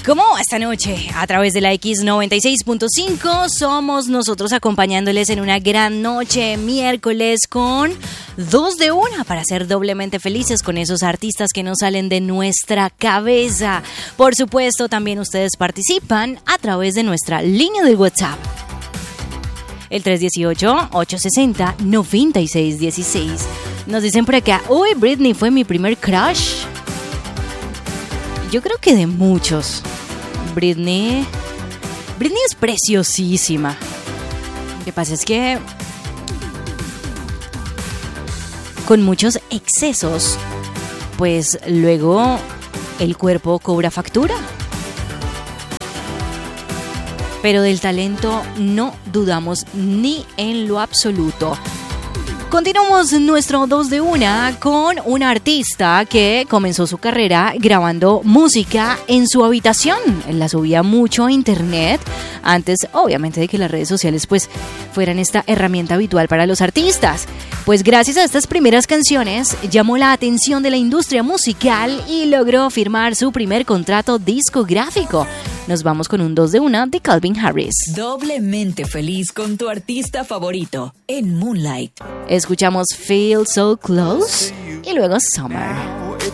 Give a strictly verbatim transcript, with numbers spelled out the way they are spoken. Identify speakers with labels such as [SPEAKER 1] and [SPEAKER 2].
[SPEAKER 1] ¿Cómo va esta noche? A través de la X noventa y seis punto cinco somos nosotros acompañándoles en una gran noche miércoles con dos de una para ser doblemente felices con esos artistas que no salen de nuestra cabeza. Por supuesto, también ustedes participan a través de nuestra línea de WhatsApp. El tres uno ocho, ocho seis cero, nueve seis uno seis. Nos dicen por acá, uy, Britney fue mi primer crush. Yo creo que de muchos. Britney... Britney es preciosísima. Lo que pasa es que... con muchos excesos, pues luego el cuerpo cobra factura. Pero del talento no dudamos ni en lo absoluto. Continuamos nuestro dos de una con un artista que comenzó su carrera grabando música en su habitación. La subía mucho a internet antes, obviamente, de que las redes sociales pues fueran esta herramienta habitual para los artistas. Pues gracias a estas primeras canciones llamó la atención de la industria musical y logró firmar su primer contrato discográfico. Nos vamos con un dos de una de Calvin Harris.
[SPEAKER 2] Doblemente feliz con tu artista favorito en Moonlight.
[SPEAKER 1] Escuchamos Feel So Close y luego Summer.